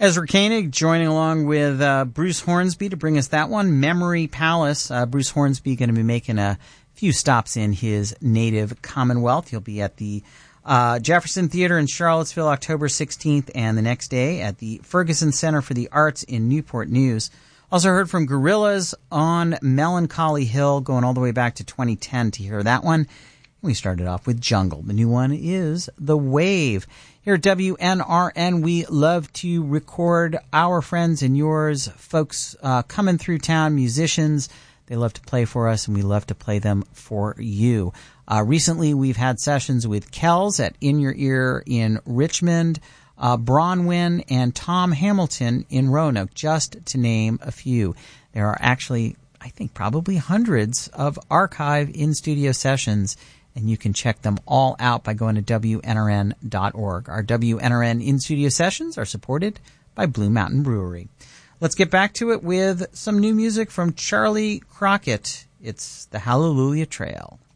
Ezra Koenig joining along with Bruce Hornsby to bring us that one, Memory Palace. Bruce Hornsby going to be making a few stops in his native Commonwealth. He'll be at the Jefferson Theater in Charlottesville October 16th, and the next day at the Ferguson Center for the Arts in Newport News. Also heard from Gorillaz on Melancholy Hill, going all the way back to 2010 to hear that one. We started off with Jungle. The new one is The Wave. Here at WNRN, we love to record our friends and yours, folks coming through town, musicians. They love to play for us, and we love to play them for you. Recently, we've had sessions with Kells at In Your Ear in Richmond, Bronwyn, and Tom Hamilton in Roanoke, just to name a few. There are actually, I think, probably hundreds of archive in-studio sessions, and you can check them all out by going to WNRN.org. Our WNRN in-studio sessions are supported by Blue Mountain Brewery. Let's get back to it with some new music from Charlie Crockett. It's the Hallelujah Trail.